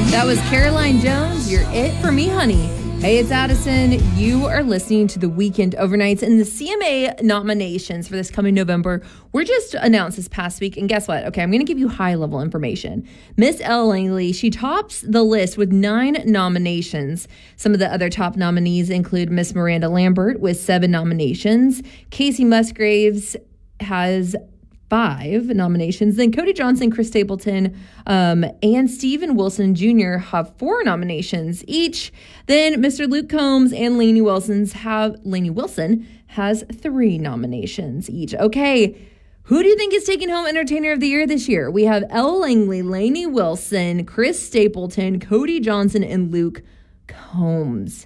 That was Caroline Jones, You're It For Me, Honey. Hey, it's Addison. You are listening to The Weekend Overnights, and the CMA nominations for this coming November were just announced this past week. And guess what? Okay, I'm going to give you high-level information. Miss Elle Langley, she tops the list with 9 nominations. Some of the other top nominees include Miss Miranda Lambert with 7 nominations. Casey Musgraves has 5 nominations. Then Cody Johnson, Chris Stapleton, and Steven Wilson Jr. have 4 nominations each. Then Mr. Luke Combs and Lainey Wilson has 3 nominations each. Okay, who do you think is taking home Entertainer of the Year this year? We have Elle Langley, Lainey Wilson, Chris Stapleton, Cody Johnson, and Luke Combs.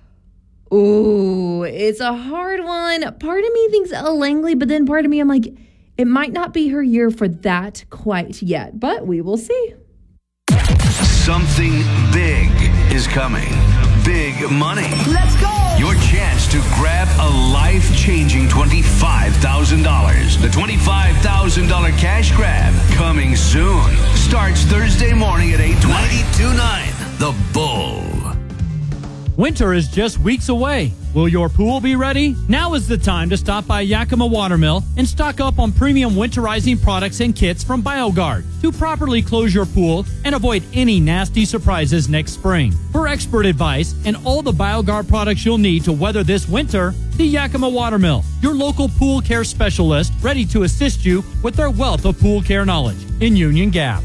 Ooh, it's a hard one. Part of me thinks Elle Langley, but then part of me, I'm like, it might not be her year for that quite yet, but we will see. Something big is coming. Big money. Let's go! Your chance to grab a life-changing $25,000. The $25,000 cash grab coming soon. Starts Thursday morning at 8:20. 92.9 The Bull. Winter is just weeks away. Will your pool be ready? Now is the time to stop by Yakima Watermill and stock up on premium winterizing products and kits from BioGuard to properly close your pool and avoid any nasty surprises next spring. For expert advice and all the BioGuard products you'll need to weather this winter, the Yakima Watermill, your local pool care specialist, ready to assist you with their wealth of pool care knowledge in Union Gap.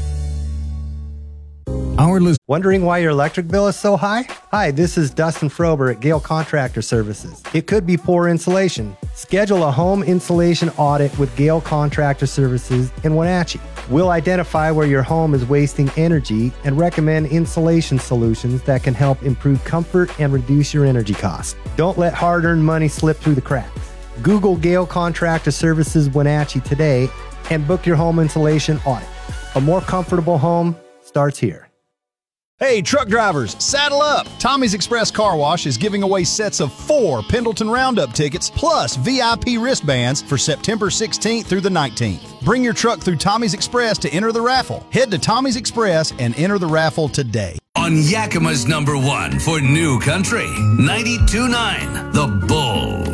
Wondering why your electric bill is so high? Hi, this is Dustin Frober at Gale Contractor Services. It could be poor insulation. Schedule a home insulation audit with Gale Contractor Services in Wenatchee. We'll identify where your home is wasting energy and recommend insulation solutions that can help improve comfort and reduce your energy costs. Don't let hard-earned money slip through the cracks. Google Gale Contractor Services Wenatchee today and book your home insulation audit. A more comfortable home starts here. Hey, truck drivers, saddle up! Tommy's Express Car Wash is giving away sets of 4 Pendleton Roundup tickets plus VIP wristbands for September 16th through the 19th. Bring your truck through Tommy's Express to enter the raffle. Head to Tommy's Express and enter the raffle today. On Yakima's #1 for New Country, 92.9 The Bull.